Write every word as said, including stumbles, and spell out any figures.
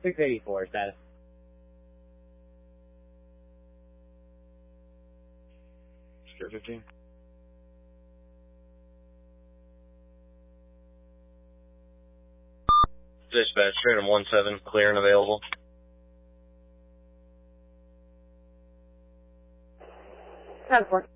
six eighty-four, status. Sure, fifteen. Dispatch, Random one seven, clear and available. ten four.